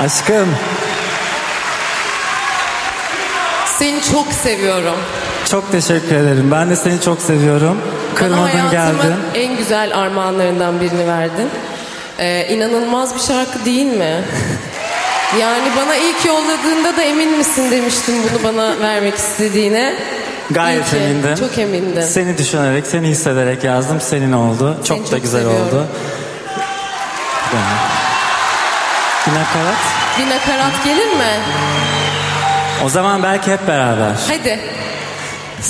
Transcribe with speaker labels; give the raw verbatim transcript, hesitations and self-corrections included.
Speaker 1: Aşkım.
Speaker 2: Seni çok seviyorum.
Speaker 1: Çok teşekkür ederim. Ben de seni çok seviyorum. Kırmadın, geldin.
Speaker 2: Bana en güzel armağanlarından birini verdin. Ee, inanılmaz bir şarkı değil mi? Yani bana ilk yolladığında da emin misin demiştim bunu bana vermek istediğine.
Speaker 1: Gayet emindim.
Speaker 2: Çok emindim.
Speaker 1: Seni düşünerek, seni hissederek yazdım. Senin oldu. Çok
Speaker 2: Seni
Speaker 1: da
Speaker 2: çok
Speaker 1: güzel
Speaker 2: seviyorum.
Speaker 1: oldu. Bir nakarat.
Speaker 2: Bir nakarat gelir mi?
Speaker 1: O zaman belki hep beraber.
Speaker 2: Hadi.